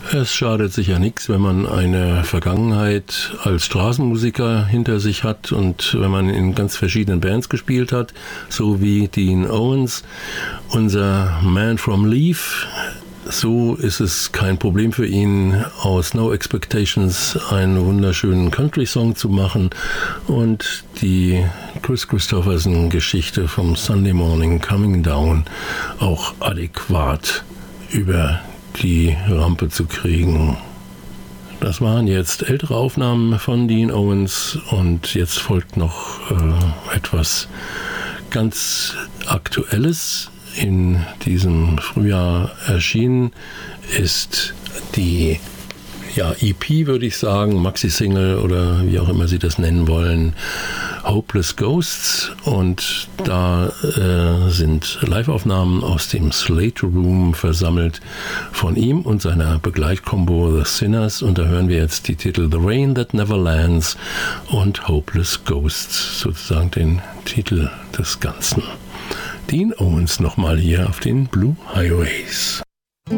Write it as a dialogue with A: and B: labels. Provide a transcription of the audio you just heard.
A: Es schadet sicher nichts, wenn man eine Vergangenheit als Straßenmusiker hinter sich hat und wenn man in ganz verschiedenen Bands gespielt hat, so wie Dean Owens, unser Man from Leaf. So ist es kein Problem für ihn, aus No Expectations einen wunderschönen Country-Song zu machen und die Chris Christopherson-Geschichte vom Sunday Morning Coming Down auch adäquat über die Rampe zu kriegen. Das waren jetzt ältere Aufnahmen von Dean Owens und jetzt folgt noch etwas ganz Aktuelles. In diesem Frühjahr erschienen ist die EP, würde ich sagen, Maxi-Single oder wie auch immer Sie das nennen wollen, Hopeless Ghosts, und da sind Live-Aufnahmen aus dem Slate Room versammelt von ihm und seiner Begleitkombo The Sinners, und da hören wir jetzt die Titel The Rain That Never Lands und Hopeless Ghosts, sozusagen den Titel des Ganzen. Dean Owens nochmal hier auf den Blue Highways.